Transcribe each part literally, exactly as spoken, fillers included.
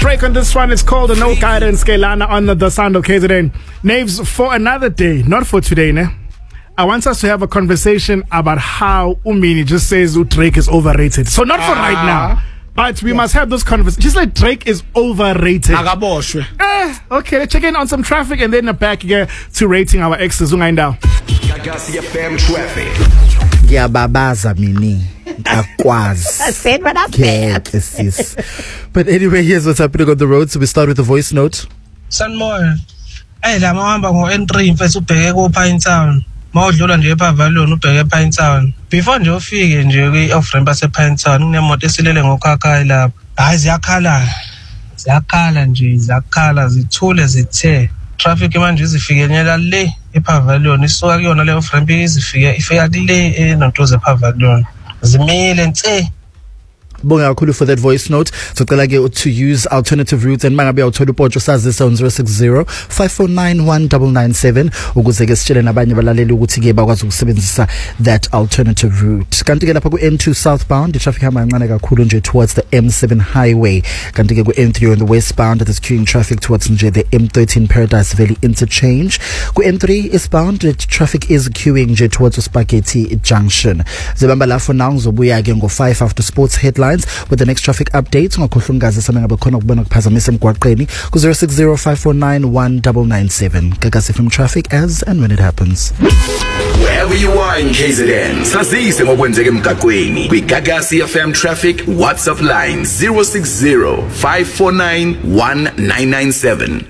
Drake on this one. It's called No Guidance. Kelana on the, the sound of K Z N. Naves, for another day, not for today, ne? I want us to have a conversation about how Umini just says Drake is overrated. So not for uh, right now, but we yeah. must have those conversations. Just like Drake is overrated. Eh, okay, let's check in on some traffic and then back again to rating our exes. Gagasi F M traffic. Yeah, babaza mini. Aquaz. I said what I said. Yes. But anyway, here's what's happening on the road. So we start with the voice note. Sanmoya. Hey, la mahamba ngo N three mfethu ubheke ko Pine Town. Mawudlula nje ePavilion ubheke Pine Town. Before nje ufike nje kwi off ramp ase Pine Town kunemoto esilele ngokhakhaya lapha. Hayi ziyakhala. Ziyakhala nje, ziyakhala zithule zithe. Traffic manje izifikenyela le ePavilion isuka kuyona le off ramp izifike ifika kule enontoze ePavilion. Zimile nse. Bonga kakhulu for that voice note. So cela ke to use alternative routes and mangabe awuthola upotsho sazisa on zero six zero five four nine one nine nine seven ukuze ke sitshele nabanye balaleli ukuthi ke bakwazi ukusebenzisa that alternative route. Kanti ke lapha ku N two southbound the traffic hamba kancane kakhulu nje towards the M seven highway. Kanti ke ku N three on the westbound there's queuing traffic towards nje the M thirteen Paradise Valley interchange. Ku N three eastbound the traffic is queuing nje towards Spaghetti Junction. Zibamba la for now ngizobuya ke ngo five after sports headlines with the next traffic updates. Ngakhohlungaza sana ngabe khona ukubona kuphazamisa emgwaqeni ku zero six zero five four nine one nine nine seven. Gagasi from traffic as and when it happens. Wherever you are in K Z N, sazise ngokwenzeka emgaqweni. Kwi Gagasi F M traffic WhatsApp line zero six zero five four nine one nine nine seven.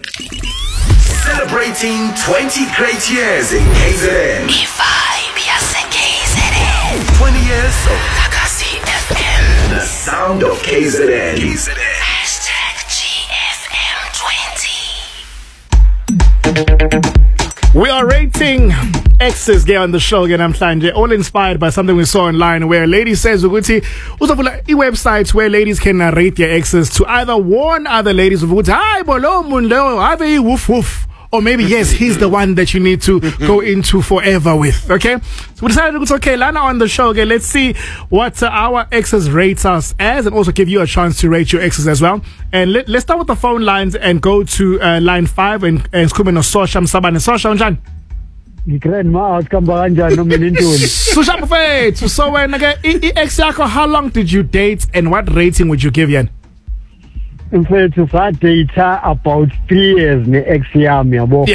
Celebrating twenty great years in K Z N. K Z N. twenty years of Gagasi F M. The sound of K Z N. K Z N. Hashtag G F M twenty. We are rating exes here on the show again. I'm Sanjay, all inspired by something we saw online where a lady says ukuthi uzovula i-website where ladies can uh, rate their exes to either warn other ladies ukuthi hayi bolo mundo have a woof woof, or maybe yes, he's the one that you need to go into forever with. Okay, so we decided it's okay, Lana on the show. Okay, let's see what uh, our exes rate us as, and also give you a chance to rate your exes as well. And let, let's start with the phone lines and go to uh, line five and and Skume no Sosha Msabane. Sosha unjani? Grandma askamba kanjani noma nintoni? Sosha mfethu, so when okay, ex yakho, how long did you date and what rating would you give yan? Mfethu sa date about three years ne ex yami yabo.